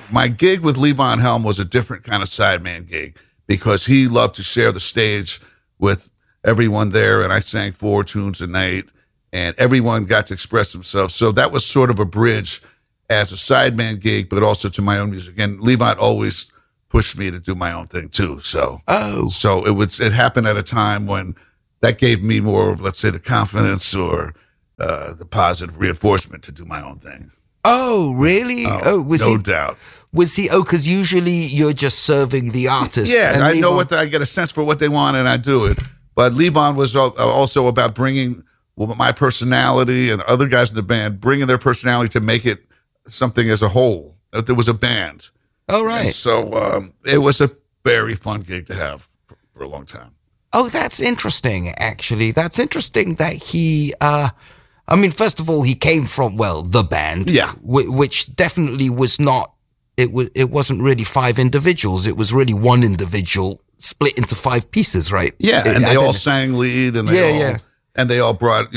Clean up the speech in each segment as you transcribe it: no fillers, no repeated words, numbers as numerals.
my gig with Levon Helm was a different kind of sideman gig because he loved to share the stage with everyone there, and I sang 4 tunes a night, and everyone got to express themselves. So that was sort of a bridge as a sideman gig, but also to my own music. And Levon always pushed me to do my own thing too. So it happened at a time when that gave me more of, let's say, the confidence or the positive reinforcement to do my own thing. Oh, really? No doubt. Was he? Oh, because usually you're just serving the artist. Yeah, and I Levon, know I get a sense for what they want, and I do it. But Levon was also about bringing my personality and other guys in the band, bringing their personality to make it something as a whole. There was a band. Oh, right. And so it was a very fun gig to have for a long time. Oh, that's interesting, actually. That's interesting that he, first of all, he came from, the band. Yeah. Which definitely was not, it wasn't really 5 individuals. It was really one individual split into 5 pieces, right? Yeah, and they all sang lead, and they all brought,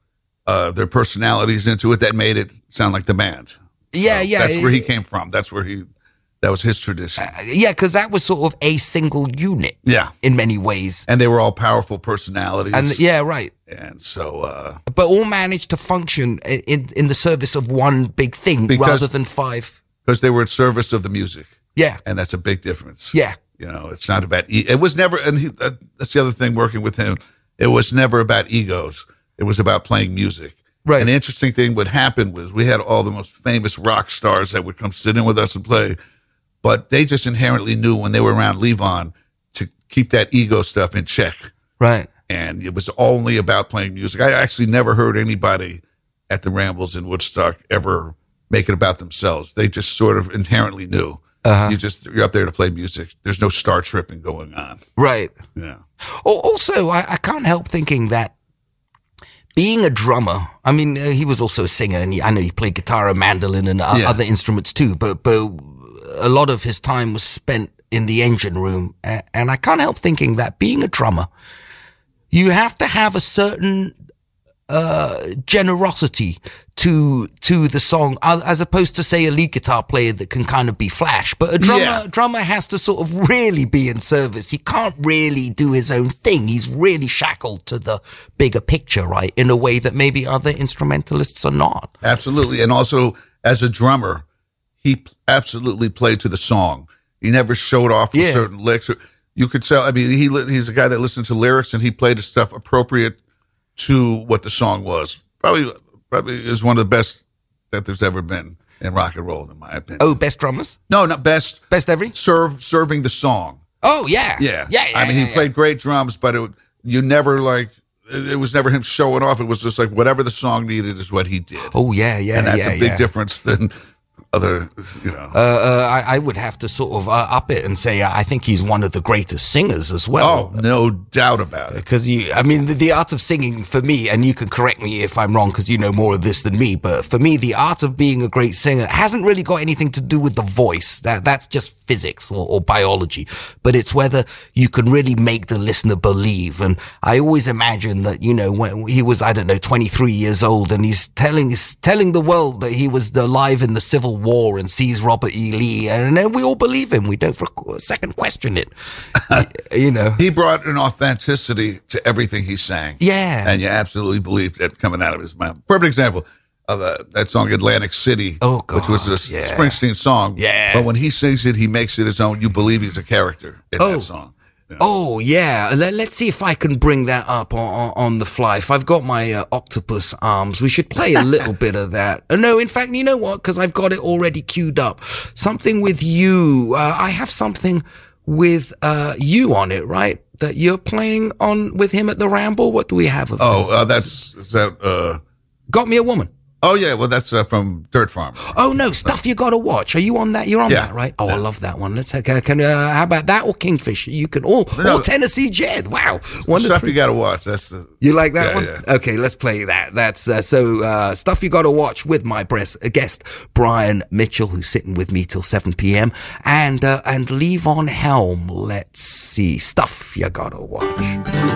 their personalities into it that made it sound like the band. Yeah, so that's where he came from. That was his tradition. Because that was sort of a single unit. Yeah. In many ways. And they were all powerful personalities. And yeah, right. And so but all managed to function in the service of one big thing rather than 5. Because they were in service of the music. Yeah. And that's a big difference. Yeah. It's not about it was never, and that's the other thing working with him. It was never about egos. It was about playing music. Right. And the interesting thing would happen was we had all the most famous rock stars that would come sit in with us and play, but they just inherently knew when they were around Levon to keep that ego stuff in check. Right. And it was only about playing music. I actually never heard anybody at the Rambles in Woodstock ever make it about themselves. They just sort of inherently knew. You're up there to play music. There's no star tripping going on. Right. Yeah. Also, I can't help thinking that being a drummer, he was also a singer, and I know he played guitar and mandolin and other instruments too, but a lot of his time was spent in the engine room. And I can't help thinking that being a drummer, you have to have a certain generosity to the song, as opposed to, say, a lead guitar player that can kind of be flash. But a drummer has to sort of really be in service. He can't really do his own thing. He's really shackled to the bigger picture, right? In a way that maybe other instrumentalists are not. Absolutely. And also, as a drummer, he absolutely played to the song. He never showed off with certain licks. You could tell, he's a guy that listened to lyrics, and he played the stuff appropriate to what the song was. Probably is one of the best that there's ever been in rock and roll, in my opinion. Oh, best drummers? No, not best. Best every? Serving the song. Oh, yeah. Yeah. He played great drums, but it was never him showing off. It was just like whatever the song needed is what he did. Oh, yeah. And that's a big difference than other, I would have to sort of up it and say I think he's one of the greatest singers as well. Oh, no doubt about it. Because the art of singing for me, and you can correct me if I'm wrong because you know more of this than me, but for me, the art of being a great singer hasn't really got anything to do with the voice. That's just physics or biology, but it's whether you can really make the listener believe. And I always imagine that, when he was, 23 years old, and he's telling the world that he was alive in the Civil War and sees Robert E. Lee, and then we all believe him. We don't for a second question it. He brought an authenticity to everything he sang. Yeah. And you absolutely believed it coming out of his mouth. Perfect example of that song Atlantic City, which was a Springsteen song. Yeah. But when he sings it, he makes it his own. You believe he's a character in that song. Yeah. Oh, yeah. Let's see if I can bring that up on the fly. If I've got my octopus arms, we should play a little bit of that. No, in fact, you know what? Because I've got it already queued up. Something with you. I have something with you on it, right? That you're playing on with him at the Ramble. What do we have of this? Got Me a Woman. Oh, yeah. Well, that's from Dirt Farm. Oh, no. Stuff You Gotta Watch. Are you on that? You're on that, right? Oh, I love that one. Let's how about that or Kingfish? You can or Tennessee Jed. Wow. Stuff You Gotta Watch. That's you like that one? Yeah. Okay, let's play that. That's Stuff You Gotta Watch with my guest, Brian Mitchell, who's sitting with me till 7 p.m. And Levon Helm. Let's see. Stuff You Gotta Watch.